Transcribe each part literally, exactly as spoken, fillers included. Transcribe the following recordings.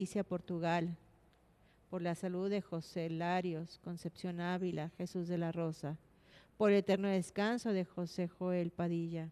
Isia Portugal, por la salud de José Larios, Concepción Ávila, Jesús de la Rosa, por el eterno descanso de José Joel Padilla.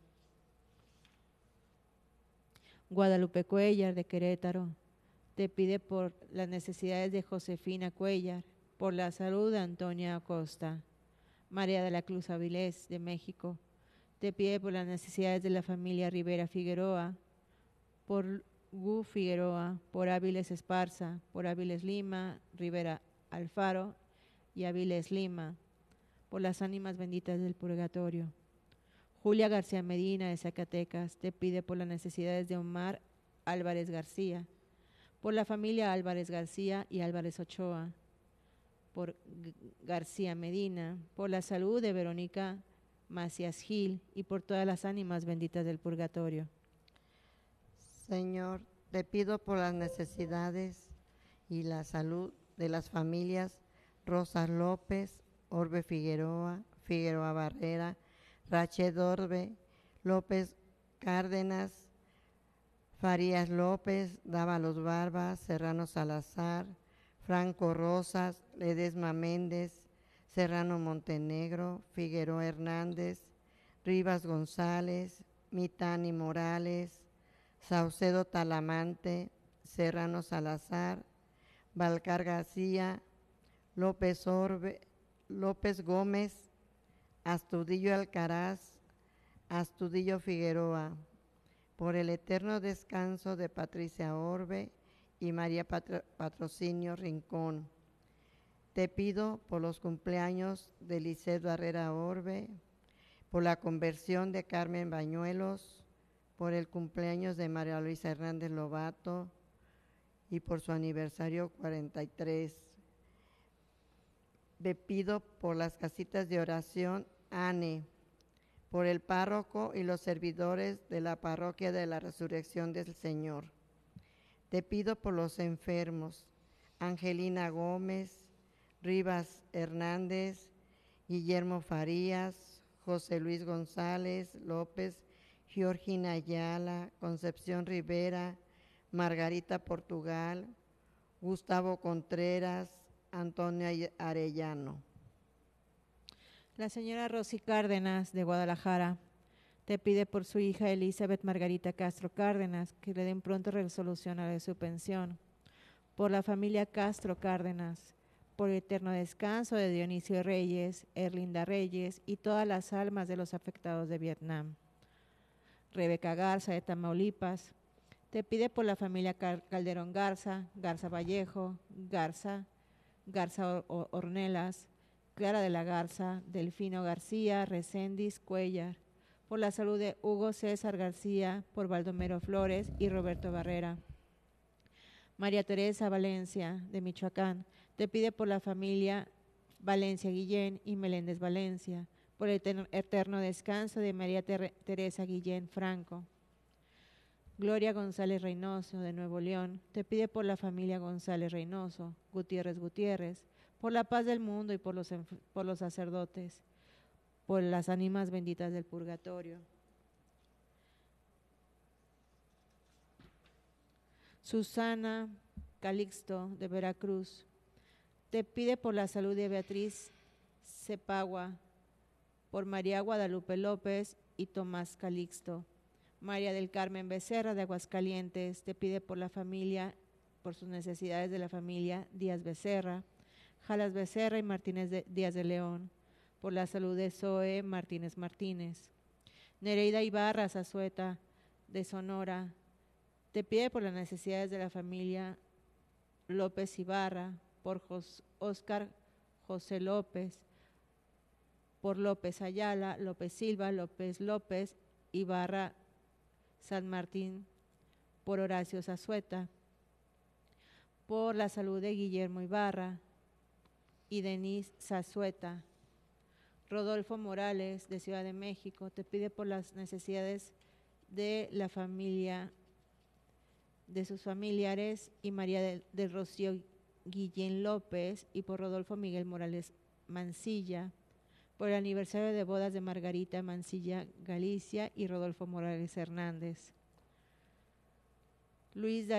Guadalupe Cuellar de Querétaro, te pide por las necesidades de Josefina Cuellar, por la salud de Antonia Acosta. María de la Cruz Avilés de México, te pide por las necesidades de la familia Rivera Figueroa, por Gu Figueroa, por Áviles Esparza, por Áviles Lima, Rivera Alfaro y Áviles Lima, por las ánimas benditas del purgatorio. Julia García Medina de Zacatecas te pide por las necesidades de Omar Álvarez García, por la familia Álvarez García y Álvarez Ochoa, por García Medina, por la salud de Verónica Macías Gil y por todas las ánimas benditas del purgatorio. Señor, te pido por las necesidades y la salud de las familias Rosas López, Orbe Figueroa, Figueroa Barrera, Rached Orbe, López Cárdenas, Farías López, Dávalos Barbas, Serrano Salazar, Franco Rosas, Ledesma Méndez, Serrano Montenegro, Figueroa Hernández, Rivas González, Mitani Morales, Saucedo Talamante, Serrano Salazar, Balcar García, López Orbe, López Gómez, Astudillo Alcaraz, Astudillo Figueroa, por el eterno descanso de Patricia Orbe y María Patro, Patrocinio Rincón. Te pido por los cumpleaños de Lisset Barrera Orbe, por la conversión de Carmen Bañuelos, por el cumpleaños de María Luisa Hernández Lobato y por su aniversario cuarenta y tres. Te pido por las casitas de oración ANE, por el párroco y los servidores de la parroquia de la Resurrección del Señor. Te pido por los enfermos, Angelina Gómez, Rivas Hernández, Guillermo Farías, José Luis González López, Georgina Ayala, Concepción Rivera, Margarita Portugal, Gustavo Contreras, Antonio Arellano. La señora Rosy Cárdenas de Guadalajara te pide por su hija Elizabeth Margarita Castro Cárdenas que le den pronto resolución a la de su pensión, por la familia Castro Cárdenas, por el eterno descanso de Dionisio Reyes, Erlinda Reyes y todas las almas de los afectados de Vietnam. Rebeca Garza de Tamaulipas te pide por la familia Calderón Garza, Garza Vallejo, Garza, Garza Ornelas, Clara de la Garza, Delfino García, Recendis Cuellar, por la salud de Hugo César García, por Baldomero Flores y Roberto Barrera. María Teresa Valencia de Michoacán te pide por la familia Valencia Guillén y Meléndez Valencia, por el eterno descanso de María Ter Teresa Guillén Franco. Gloria González Reynoso de Nuevo León te pide por la familia González Reynoso, Gutiérrez Gutiérrez, por la paz del mundo y por los, por los sacerdotes, por las ánimas benditas del purgatorio. Susana Calixto de Veracruz te pide por la salud de Beatriz Cepagua, por María Guadalupe López y Tomás Calixto. María del Carmen Becerra de Aguascalientes te pide por la familia, por sus necesidades de la familia Díaz Becerra, Jalas Becerra y Martínez de, Díaz de León, por la salud de Zoe Martínez Martínez. Nereida Ibarra Zazueta de Sonora te pide por las necesidades de la familia López Ibarra, por Jos, Oscar José López, por López Ayala, López Silva, López López, Ibarra San Martín, por Horacio Zazueta, por la salud de Guillermo Ibarra y Denise Zazueta. Rodolfo Morales de Ciudad de México te pide por las necesidades de la familia, de sus familiares y María del, del Rocío Guillén López y por Rodolfo Miguel Morales Mancilla, por el aniversario de bodas de Margarita Mancilla Galicia y Rodolfo Morales Hernández. Luis